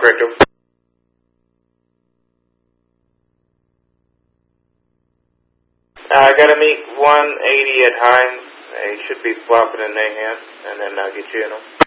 correct. I got to meet 180 at Hines. He should be swapping in Nahan, and then I'll get you in them.